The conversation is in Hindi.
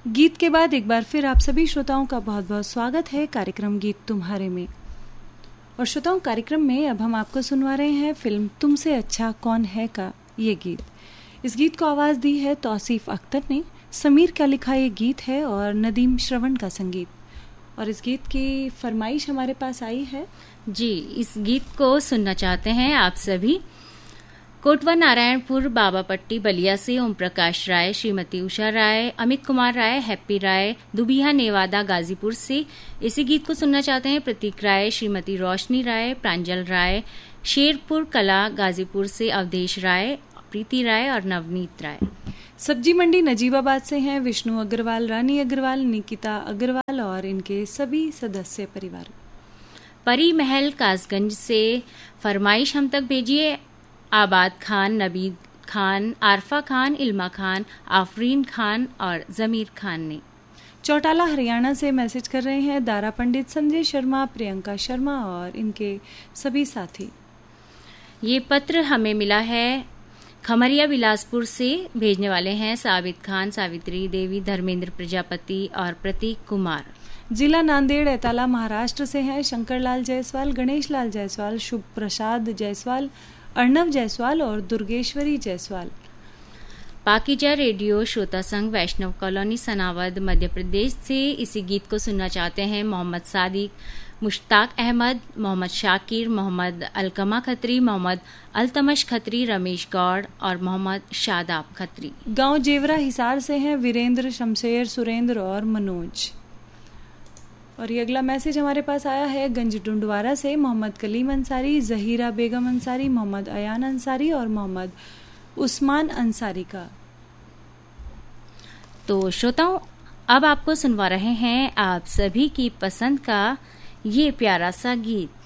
गीत के बाद एक बार फिर आप सभी श्रोताओं का बहुत बहुत स्वागत है कार्यक्रम गीत तुम्हारे में। और श्रोताओं, कार्यक्रम में अब हम आपको सुनवा रहे हैं फिल्म तुमसे अच्छा कौन है का ये गीत। इस गीत को आवाज़ दी है तौसीफ अख्तर ने। समीर का लिखा ये गीत है और नदीम श्रवण का संगीत। और इस गीत की फरमाइश हमारे पास आई है जी। इस गीत को सुनना चाहते हैं आप सभी कोटवा नारायणपुर बाबापट्टी बलिया से ओम प्रकाश राय, श्रीमती उषा राय, अमित कुमार राय, हैप्पी राय, दुबिया नेवादा गाजीपुर से इसी गीत को सुनना चाहते हैं प्रतीक राय, श्रीमती रोशनी राय, प्रांजल राय, शेरपुर कला गाजीपुर से अवधेश राय, प्रीति राय और नवनीत राय। सब्जी मंडी नजीबाबाद से हैं विष्णु अग्रवाल, रानी अग्रवाल, निकिता अग्रवाल और इनके सभी सदस्य परिवार। परी महल कासगंज से फरमाइश हम तक भेजिए आबाद खान, नबीद खान, आरफा खान, इल्मा खान, आफरीन खान और जमीर खान ने। चौटाला हरियाणा से मैसेज कर रहे हैं दारा पंडित, संजय शर्मा, प्रियंका शर्मा और इनके सभी साथी। ये पत्र हमें मिला है खमरिया बिलासपुर से। भेजने वाले हैं साबित खान, सावित्री देवी, धर्मेंद्र प्रजापति और प्रतीक कुमार। जिला नांदेड़ एताला महाराष्ट्र से हैं शंकर लाल जायसवाल, गणेश लाल जायसवाल, शुभ प्रसाद जायसवाल, अर्णव जायसवाल और दुर्गेश्वरी जायसवाल। पाकीजा रेडियो श्रोता संघ वैष्णव कॉलोनी सनावद मध्य प्रदेश से इसी गीत को सुनना चाहते हैं मोहम्मद सादिक, मुश्ताक अहमद, मोहम्मद शाकिर, मोहम्मद अलकमा खत्री, मोहम्मद अल्तमश खत्री, रमेश गौड़ और मोहम्मद शादाब खत्री। गांव जेवरा हिसार से हैं वीरेंद्र, शमशेर, सुरेंद्र और मनोज। और ये अगला मैसेज हमारे पास आया है गंज डुंडवारा से मोहम्मद कलीम अंसारी, जहीरा बेगम अंसारी, मोहम्मद अयान अंसारी और मोहम्मद उस्मान अंसारी का। तो श्रोताओं, अब आपको सुनवा रहे हैं आप सभी की पसंद का ये प्यारा सा गीत।